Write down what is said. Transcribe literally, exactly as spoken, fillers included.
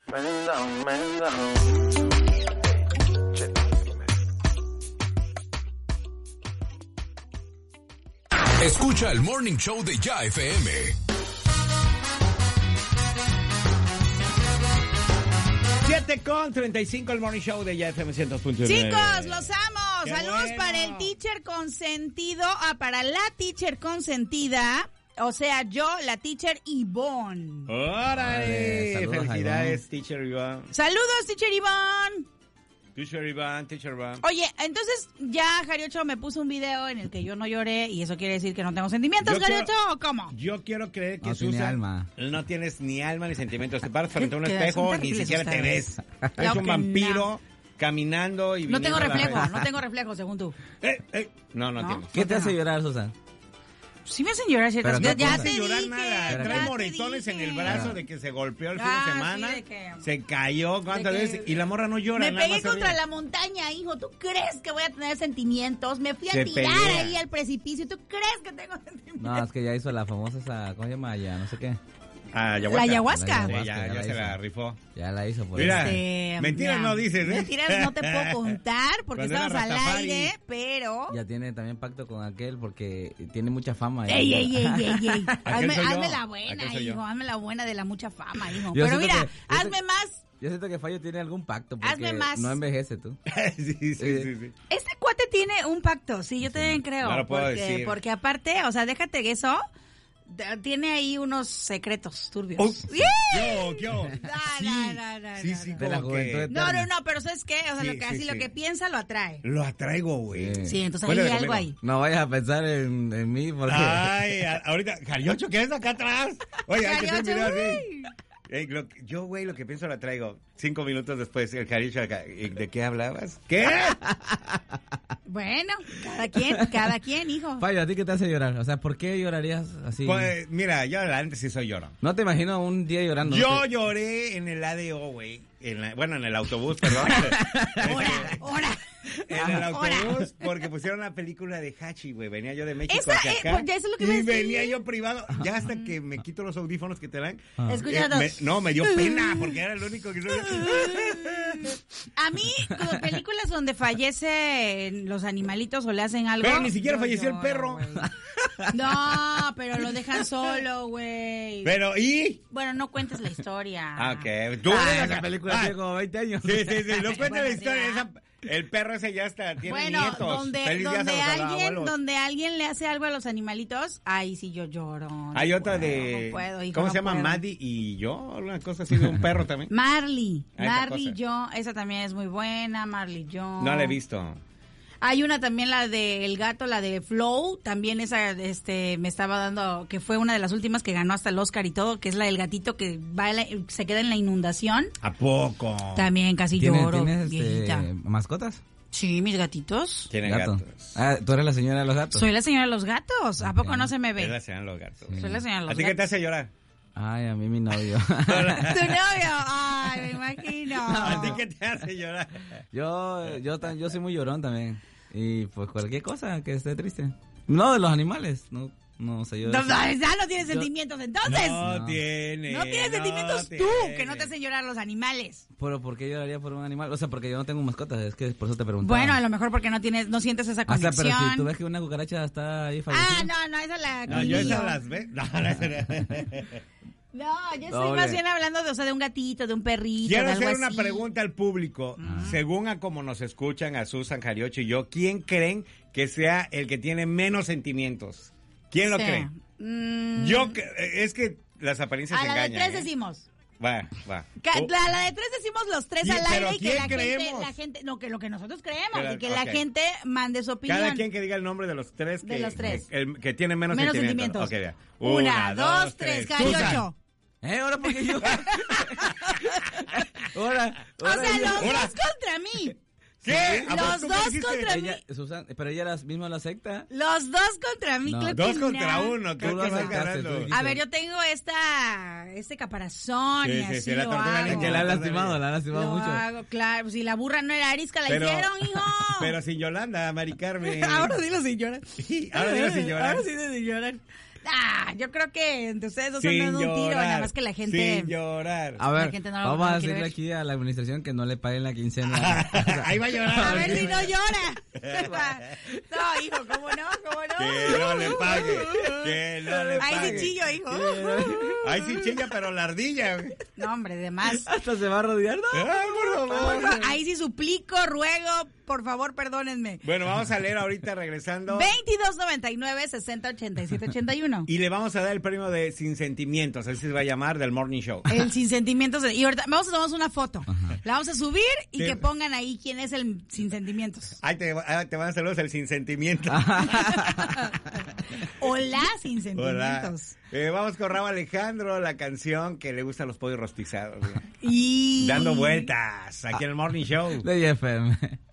Escucha el Morning Show de Ya F M. siete con treinta y cinco, el Morning Show de Ya F M ciento punto nueve. Chicos, los amo. Qué Saludos bueno. para el teacher consentido, ah, para la teacher consentida, o sea, yo, la teacher Ivonne. ¡Órale! Saludos, Felicidades, teacher Iván. Saludos, teacher Ivonne. Teacher Iván, teacher Iván. Oye, entonces ya Jariocho me puso un video en el que yo no lloré y eso quiere decir que no tengo sentimientos, Yo quiero- Jariocho, ¿o cómo? Yo quiero creer que No tiene Susan, alma. no tienes ni alma ni sentimientos. Te paras frente a un Qué- espejo, son ni terribles siquiera te ustedes. ves. Claro Es un que vampiro no. caminando y No tengo viniendo a la reflejo, red. no tengo reflejo, según tú. Eh, eh. No, no, ¿No? tienes. ¿Qué te No, hace no. llorar, Susan? Sí me hacen llorar ciertas Pero cosas. no Ya hace te llorar dije, nada. ya Trae te moretones en el dije. brazo de que se golpeó el fin Ah, de sí, semana. de que- Se cayó cuántas de que- veces y la morra no llora. Me nada pegué más se contra ríe. la montaña, hijo. ¿Tú crees que voy a tener sentimientos? Me fui a Se tirar pelea. ahí al precipicio. ¿Tú crees que tengo sentimientos? No, es que ya hizo la famosa esa, ¿cómo se llama? Ya, no sé qué. Ah, ayahuasca. La ayahuasca. Sí, La ya, ayahuasca, ya ya se la la hizo. rifó. Ya la hizo por Mira, eso. Este, mentiras ya. no dices, ¿eh? Mentiras no te puedo contar porque Cuando era estamos al Rastafari. aire, pero... Ya tiene también pacto con aquel porque tiene mucha fama. Ey, ey, ey, ey, ey. Hazme, soy yo. hazme la buena, Aquel soy yo. hijo. Hazme la buena de la mucha fama, hijo. Yo Pero siento mira, que- yo hazme sé- más... Yo siento que Fallo tiene algún pacto porque Hazme más. no envejece tú. sí, sí, sí, sí. Este cuate tiene un pacto, sí, yo también creo. no lo puedo porque, decir. porque aparte, o sea, déjate eso, d- tiene ahí unos secretos turbios. Oh, ¡Yeah! ¿Qué, qué? No, Sí, no, no, no, sí, no, sí, no. De la como juventud que eterna. No, no, no, pero ¿sabes qué? O sea, Sí, lo que, sí, así lo sí. que piensa lo atrae. Lo atraigo, güey. Sí. Sí, entonces Huele hay de algo conmigo. ahí. No vayas a pensar en, en mí porque... Ay, a- ahorita, Jariocho, ¿qué es acá atrás? Oye, hay que hacer un video Jariocho, así. uy. Ey, lo que- yo, güey, lo que pienso lo traigo. Cinco minutos después, el Jariocho acá. ¿Y ¿De qué hablabas? ¿Qué? Bueno, cada quien, cada quien, hijo. Fallo, ¿a ti qué te hace llorar? O sea, ¿por qué llorarías así? Pues, mira, yo la neta sí soy llorón. No te imagino un día llorando. Yo ¿no? Te- lloré en el A D O, güey. En la- bueno, en el autobús, perdón. Ahora, ahora. En el Ahora. autobús, porque pusieron la película de Hachi, güey. Venía yo de México Esa, hacia eh, acá. pues, ya eso es lo que iba a y decir. venía yo privado. Ya hasta que me quito los audífonos que te dan. Ah. Escucha eh, dos. me- no, me dio pena, porque era el único que no... A mí, como películas donde fallecen los animalitos o le hacen algo. Pero ni siquiera yo falleció el lloro, perro. güey. No, pero lo dejan solo, güey. Pero, ¿y? Bueno, no cuentes la historia. Ah, ok. Tú Ah, eres esa la- película Ah, tiene como veinte años. Sí, sí, sí. No cuentes Bueno, la sí, historia. ¿verdad? Esa- el perro ese ya está, tiene Bueno, nietos. donde, Feliz día donde, a los alguien, abuelos. donde alguien le hace algo a los animalitos, ahí sí yo lloro. no Hay otra puedo, de... no puedo, hijo, ¿Cómo no se llama? puedo. Maddie y yo. Alguna cosa así de un perro también. Marley, Ah, esa Marley cosa. yo, esa también es muy buena, Marley yo. No la he visto. Hay una también, la de El Gato, la de Flow, también esa este me estaba dando, que fue una de las últimas que ganó hasta el Oscar y todo, que es la del gatito que va a la- se queda en la inundación. ¿A poco? También casi ¿Tienes, lloro, ¿tienes este, viejita. mascotas? Sí, mis gatitos. Tienen Gato. gatos. Ah, tú eres la señora de los gatos. Soy la señora de los gatos, ¿a poco Ok. no se me Es la ve? señora de los gatos. Soy la señora de ¿A los ti qué te gatos. hace llorar? Ay, a mí mi novio. ¿Tu novio? Ay, me imagino. ¿A ti qué te hace llorar? yo, yo, tan- yo soy muy llorón también. Y pues cualquier cosa que esté triste. No, de los animales. No, no sé yo. No, no, ya no tienes Yo- sentimientos entonces. No, No. tiene. No tienes sentimientos tú, tiene. que no te hacen llorar los animales. Pero ¿por qué lloraría por un animal? O sea, porque yo no tengo mascotas. Es que por eso te preguntaba. Bueno, a lo mejor porque no tienes, no sientes esa O sea, conexión. pero si tú ves que una cucaracha está ahí fallecida. Ah, no, no, esa es la No, yo conmigo. esas las ve. No, no, no. No, yo estoy Doble. más bien hablando de, o sea, de un gatito, de un perrito, Quiero de algo hacer una así. pregunta al público. Según a como nos escuchan, a Susan, Jariocho y yo, ¿quién creen que sea el que tiene menos sentimientos? ¿Quién lo Sí. cree? Mm, Yo, cre- es que las apariencias a la de engañan. tres ¿eh? decimos. Va, va. Ca- Oh, La, la de tres decimos los tres ¿Quién- al pero aire y que quién la gente, creemos? la gente, no, que lo que nosotros creemos Pero, y que ok. la gente mande su opinión. Cada quien que diga el nombre de los tres que, De los tres. que, el- que tiene menos, Menos sentimientos. sentimientos. Ok, ya. Una, dos, tres, Jariocho. ¿Eh? ¿Ahora por qué yo? ahora, O ahora sea, ella- los Ahora. dos contra mí. ¿Qué? ¿A Los poco tú dos dijiste? contra mí. ella, Susan, pero ella era misma la secta. Los dos contra mí, No, claro Dos que contra no. uno, creo Tú que lo vas aceptaste, ganando. tú A ver, yo tengo esta, este caparazón Sí, y sí, así sí, la lo tortuga hago. ninja. Que la ha no, lastimado, la ha lastimado Lo mucho. hago, claro. Pues si la burra no era arisca, la hicieron, hijo. Pero sin Yolanda, Mari Carmen. Ahora dilo sin llorar. Sí, ahora dilo sin llorar. Ahora sí de sin llorar. Ah, yo creo que entre ustedes dos Sin andan un tiro, llorar, nada más que la gente... Sin llorar. A ver, gente no lo- vamos no a lo quiere decirle ver. aquí a la administración que no le paguen la quincena. Ahí va a llorar. A ver si no llora. No, hijo, ¿cómo no? ¿Cómo no? Que no le pague. Que no le pague. Ahí sí chillo, hijo. Ahí sí chilla, pero la ardilla. güey. No, hombre, de más. Hasta se va a rodear, ¿no? Ay, por favor. Ahí sí suplico, ruego, por favor, perdónenme. Bueno, vamos a leer ahorita regresando. veintidós noventa y nueve, sesenta ochenta y siete ochenta y uno. Y le vamos a dar el premio de Sin Sentimientos, así se va a llamar, del Morning Show. El sin sentimientos. Y ahorita vamos a tomar una foto. La vamos a subir y Sí. que pongan ahí quién es el sin sentimientos. Ahí te, ahí te van saludos el Sin Sentimientos. Hola, sin Hola. sentimientos. Eh, vamos con Raúl Alejandro, la canción que le gusta a los pollos rostizados. güey. Y... Dando vueltas aquí en el Morning Show. De I F M.